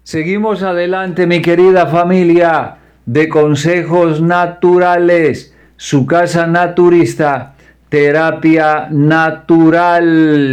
Seguimos adelante, mi querida familia de consejos naturales, su casa naturista, terapia natural.